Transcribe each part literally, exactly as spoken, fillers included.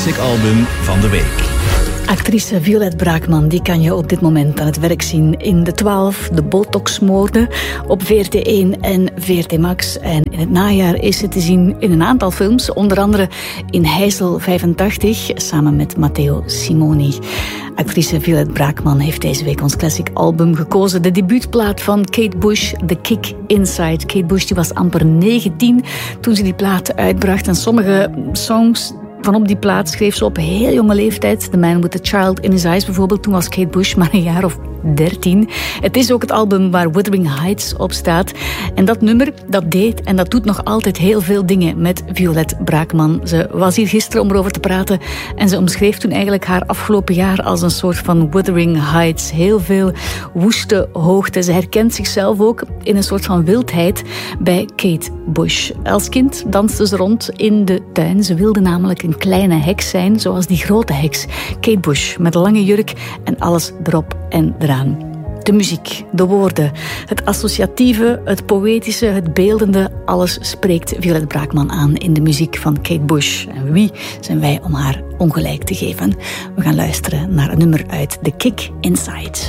Classic Album van de week. Actrice Violet Braakman, die kan je op dit moment aan het werk zien in De twaalf, de Botoxmoorden, op V R T één en V R T Max. En in het najaar is ze te zien in een aantal films, onder andere in Heysel vijfentachtig, samen met Matteo Simoni. Actrice Violet Braakman heeft deze week ons classic album gekozen. De debuutplaat van Kate Bush, The Kick Inside. Kate Bush die was amper negentien toen ze die plaat uitbracht. En sommige songs van op die plaat schreef ze op heel jonge leeftijd. The Man with the Child in His Eyes bijvoorbeeld. Toen was Kate Bush maar een jaar of dertien. Het is ook het album waar Wuthering Heights op staat. En dat nummer, dat deed en dat doet nog altijd heel veel dingen met Violet Braakman. Ze was hier gisteren om erover te praten en ze omschreef toen eigenlijk haar afgelopen jaar als een soort van Wuthering Heights. Heel veel woeste hoogte. Ze herkent zichzelf ook in een soort van wildheid bij Kate Bush. Als kind danste ze rond in de tuin. Ze wilde namelijk een kleine heks zijn, zoals die grote heks. Kate Bush, met een lange jurk en alles erop en eraan. De muziek, de woorden, het associatieve, het poëtische, het beeldende, alles spreekt Violet Braakman aan in de muziek van Kate Bush. En wie zijn wij om haar ongelijk te geven? We gaan luisteren naar een nummer uit The Kick Inside.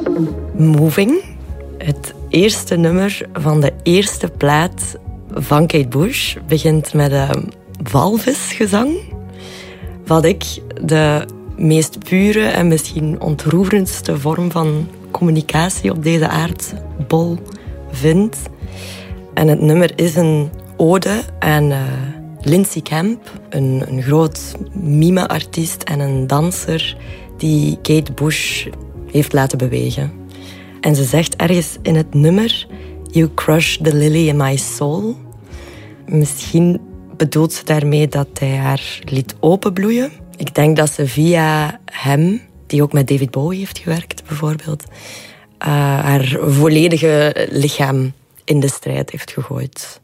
Moving, het eerste nummer van de eerste plaat van Kate Bush, begint met een walvisgezang. Wat ik de meest pure en misschien ontroerendste vorm van communicatie op deze aardbol vind. En het nummer is een ode aan uh, Lindsay Camp, een, een groot mime-artiest en een danser die Kate Bush heeft laten bewegen. En ze zegt ergens in het nummer: "You crush the lily in my soul." Misschien bedoelt ze daarmee dat hij haar liet openbloeien. Ik denk dat ze via hem, die ook met David Bowie heeft gewerkt bijvoorbeeld, uh, haar volledige lichaam in de strijd heeft gegooid.